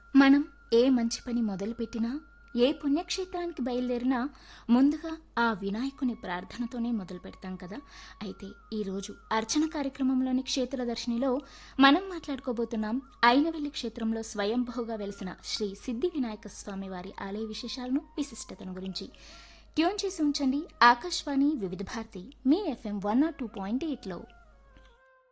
మనం ఏ మంచి పని మొదలుపెట్టినా, ఏ పుణ్యక్షేత్రానికి బయలుదేరినా ముందుగా ఆ వినాయకుని ప్రార్థనతోనే మొదలు పెడతాం కదా. అయితే ఈరోజు అర్చన కార్యక్రమంలోని క్షేత్రదర్శినిలో మనం మాట్లాడుకోబోతున్నాం అయినవెల్లి క్షేత్రంలో స్వయంభూగా వెలిసిన శ్రీ సిద్ధి వినాయక స్వామి వారి ఆలయ విశేషాలను, విశిష్టతను గురించి. ట్యూన్ చేసి ఉంచండి ఆకాశవాణి వివిధ భారతి మీ FM 102.8లో.